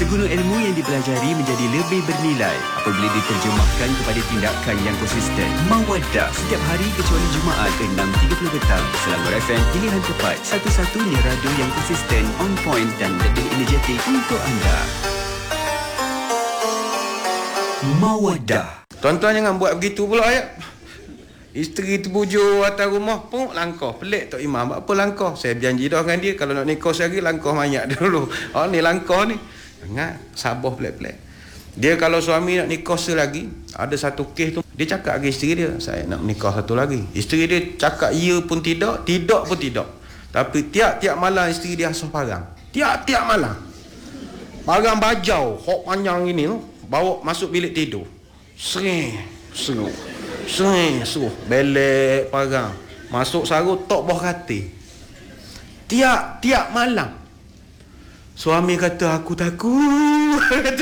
Segunu ilmu yang dipelajari menjadi lebih bernilai apabila diterjemahkan kepada tindakan yang konsisten. Mawaddah setiap hari kecuali Jumaat 6.30 petang. Selangor FM, pilihan tepat, satu-satunya radio yang konsisten, on point dan lebih energetik untuk anda. Mawaddah. Tuan-tuan jangan buat begitu pula ya. Isteri terbujur atas rumah pun langkah. Pelik Tok Imam. Apa langkah? Saya berjanji dah dengan dia kalau nak nikah sehari langkah mayat dulu. Oh ni langkah ni. Ingat, sabar pelik-pelik. Dia kalau suami nak nikah selagi, ada satu kes tu, dia cakap ke isteri dia, saya nak menikah satu lagi. Isteri dia cakap ya pun tidak, tidak pun tidak. Tapi tiap-tiap malam isteri dia asuh parang. Tiap-tiap malam. Parang bajau, hok panjang ini tu, bawa masuk bilik tidur. Sering, belek parang. Masuk sarung, tok bawah katil. Tiap-tiap malam. Suami kata, aku takut.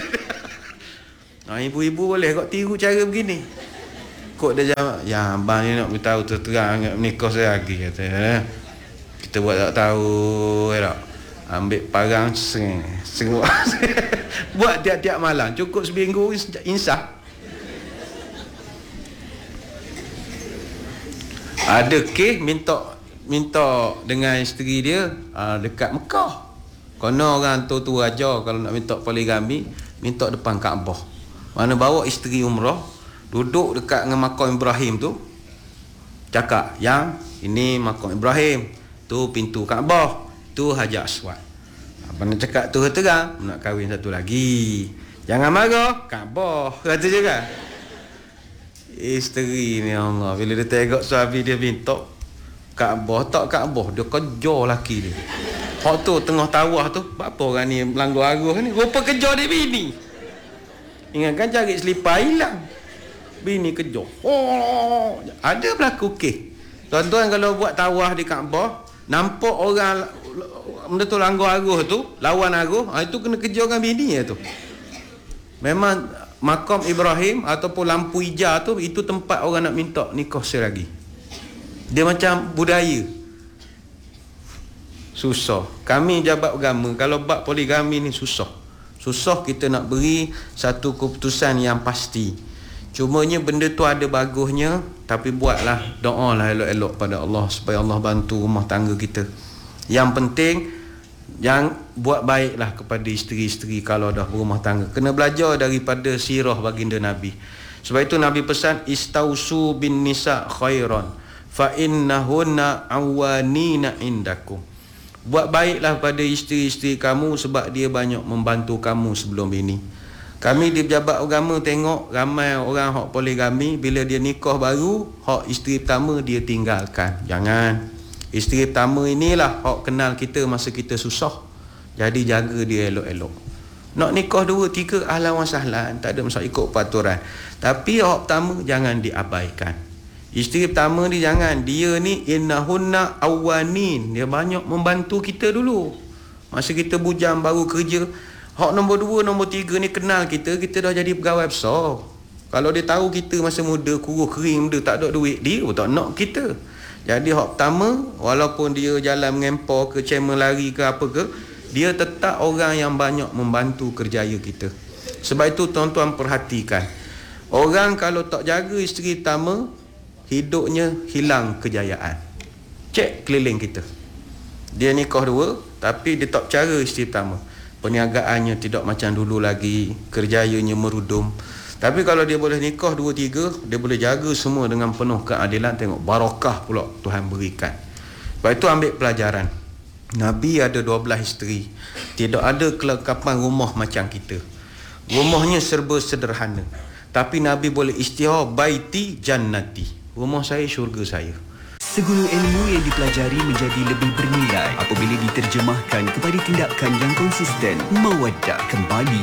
Ibu-ibu boleh kok tiru cara begini. Kok dia jawab, ya abang ni nak beritahu terang nak menikah saya lagi, kata. Kita buat tak tahu, tak? Ambil parang, seruk. Buat tiap-tiap malam, cukup seminggu, insaf. Ada kes minta dengan isteri dia dekat Mekah. Kono orang tu aja kalau nak minta poligami, minta depan Kaabah. Mana bawa isteri umrah, duduk dekat dengan makam Ibrahim tu. Cakap, yang ini makam Ibrahim, tu pintu Kaabah, tu Hajar Aswad. Apa nak cakap tu terang, nak kahwin satu lagi. Jangan marah, Kaabah, kata je kan. Isteri ni Allah, bila dia tengok suami dia minta Kaabah, tak Kaabah, dia kejar laki dia. Hak tu tengah tawah tu, apa orang ni melanggar arus ni? Rupa kejar dia bini. Ingatkan cari selipar hilang. Bini kejar. Oh, ada berlaku kes. Tuan-tuan kalau buat tawah di Kaabah, nampak orang benda tu langgar arus tu, lawan arus, itu kena kejar dengan bini tu. Memang makam Ibrahim ataupun lampu hijau tu, itu tempat orang nak minta nikah selagi. Dia macam budaya. Susah. Kami jabat agama, kalau bab poligami ni susah. Susah kita nak beri satu keputusan yang pasti. Cumanya benda tu ada bagusnya, tapi buatlah, doalah elok-elok pada Allah supaya Allah bantu rumah tangga kita. Yang penting, yang buat baiklah kepada isteri-isteri kalau dah berumah tangga. Kena belajar daripada sirah baginda Nabi. Sebab itu Nabi pesan, istausu bin nisa khairan fa innahunna awanina indakum. Buat baiklah pada isteri-isteri kamu sebab dia banyak membantu kamu sebelum ini. Kami di pejabat agama tengok ramai orang hak poligami, bila dia nikah baru, hak isteri pertama dia tinggalkan. Jangan. Isteri pertama inilah hak kenal kita masa kita susah. Jadi jaga dia elok-elok. Nak nikah 2, 3 ahlan wa sahlan, tak ada masalah, ikut peraturan. Tapi hak pertama jangan diabaikan. Isteri pertama ni jangan, dia ni innahunna awanin, dia banyak membantu kita dulu masa kita bujang baru kerja. Hak nombor 2, nombor 3 ni kenal kita dah jadi pegawai besar. Kalau dia tahu kita masa muda kuruh kering benda, tak ada duit, dia tak nak kita. Jadi hak pertama, walaupun dia jalan mengempor ke chairman lari ke apa ke, dia tetap orang yang banyak membantu kerjaya kita. Sebab itu tuan-tuan perhatikan, orang kalau tak jaga isteri pertama, hidupnya hilang kejayaan. Cek keliling kita, dia nikah 2 tapi dia tak cara isteri pertama. Perniagaannya tidak macam dulu lagi, kerjayanya merudum. Tapi kalau dia boleh nikah 2, 3, dia boleh jaga semua dengan penuh keadilan. Tengok barakah pula Tuhan berikan. Sebab itu ambil pelajaran. Nabi ada 12 isteri. Tidak ada kelengkapan rumah macam kita. Rumahnya serba sederhana, tapi Nabi boleh istighfar, baiti jannati, rumah saya syurga saya. Segunu ilmu yang dipelajari menjadi lebih bernilai apabila diterjemahkan kepada tindakan yang konsisten. Mawaddah kembali